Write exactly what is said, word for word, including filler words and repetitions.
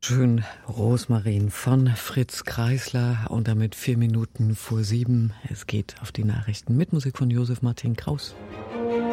Schön, Rosmarin von Fritz Kreisler und damit vier Minuten vor sieben. Es geht auf die Nachrichten mit Musik von Josef Martin Kraus.